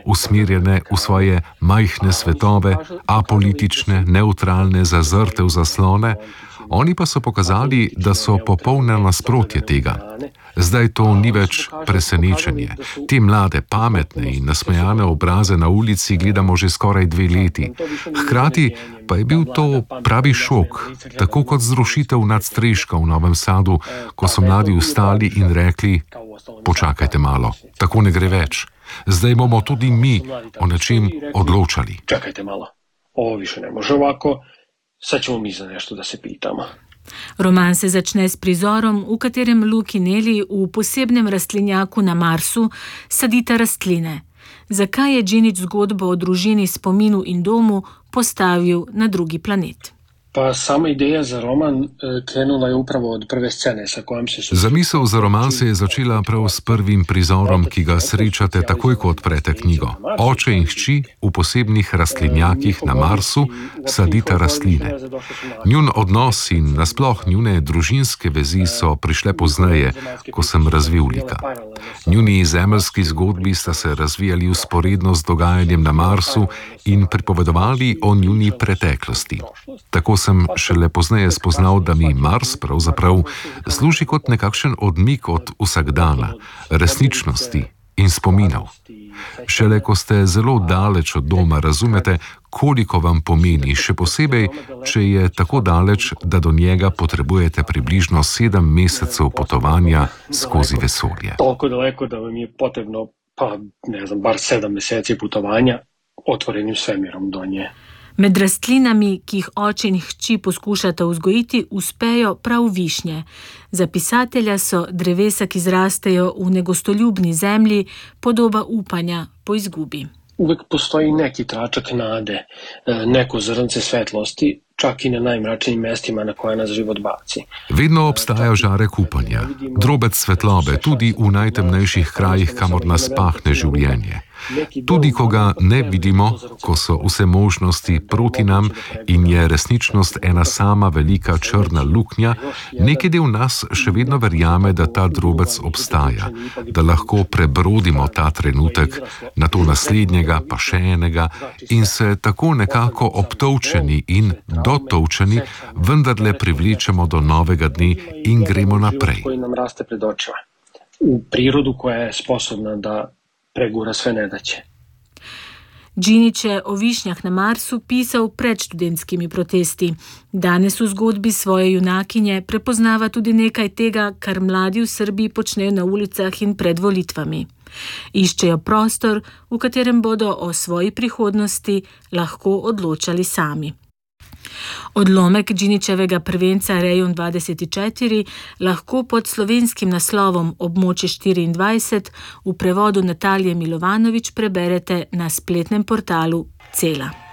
usmerjene v svoje majhne svetove, apolitične, nevtralne, zazrte v zaslone, oni pa so pokazali, da so popolno nasprotje tega. Zdaj to ni več presenečenje. Te mlade, pametne in nasmejane obraze na ulici gledamo že skoraj 2 leti. Hkrati pa je bil to pravi šok, tako kot zrušitev nadstreška v Novem Sadu, ko so mladi vstali in rekli: počakajte malo, tako ne gre več. Zdaj bomo tudi mi o nečem odločali. Čakajte malo, ovo više ne može ovako, sad ćemo mi za nešto da se pitamo. Roman se začne s prizorom, v katerem Luke in Ellie v posebnem rastlinjaku na Marsu sadita rastline. Zakaj je Džinić zgodbo o družini, spominu in domu postavil na drugi planet? Pa sama ideja za roman krenula je upravo od prve scene, sa kojom se... Zamisel za roman se je začela prav s prvim prizorom, ki ga srečate takoj, ko odprete knjigo. Oče in hči v posebnih rastlinjakih na Marsu sadita rastline. Njun odnos in nasploh njune družinske vezi so prišle pozneje, ko sem razvil lika. Njuni zemeljski zgodbi sta se razvijali vzporedno z dogajanjem na Marsu in pripovedovali o njuni preteklosti. Tako sem šele pozneje spoznal, da mi Mars pravzaprav služi kot nekakšen odmik od vsakdana, resničnosti in spominov. Šele ko ste zelo daleč od doma, razumete, koliko vam pomeni, še posebej, če je tako daleč, da do njega potrebujete približno 7 mesecev potovanja skozi vesolje. Toliko daleko, da vam je potrebno, bar 7 meseci putovanja otvorenim svemirom do nje. Med rastlinami, ki jih oče in hči poskušata vzgojiti, uspejo prav višnje. Za pisatelja so drevesa, ki zrastejo v negostoljubni zemlji, podoba upanja po izgubi. Uvek postoji neki tračak nade, neko zrnce svetlosti, čak i na najmračnijim mestima na koje nas život baci. Vedno obstaja žarek upanja, drobec svetlobe, tudi v najtemnejših krajih, kamor nas pahne življenje. Tudi ko ga ne vidimo, ko so vse možnosti proti nam in je resničnost ena sama velika črna luknja, neki del nas še vedno verjame, da ta drobec obstaja, da lahko prebrodimo ta trenutek, nato naslednjega, pa še enega in se tako nekako obtolčeni in dotolčeni vendarle privlečemo do novega dne in gremo naprej. V prirodu, koja je sposobna da pregura sve nedaće. Džinić je o višnjah na Marsu pisal pred študentskimi protesti. Danes v zgodbi svoje junakinje prepoznava tudi nekaj tega, kar mladi v Srbiji počnejo na ulicah in pred volitvami. Iščejo prostor, v katerem bodo o svoji prihodnosti lahko odločali sami. Odlomek Džinićevega prvenca Rejon 24 lahko pod slovenskim naslovom Območje 24 v prevodu Natalije Milovanović preberete na spletnem portalu Cela.